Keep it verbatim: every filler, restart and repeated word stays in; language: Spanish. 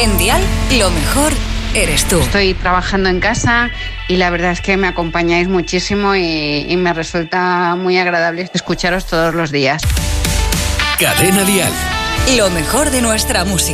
En Dial, lo mejor eres tú. Estoy trabajando en casa y la verdad es que me acompañáis muchísimo y, y me resulta muy agradable escucharos todos los días. Cadena Dial. Lo mejor de nuestra música.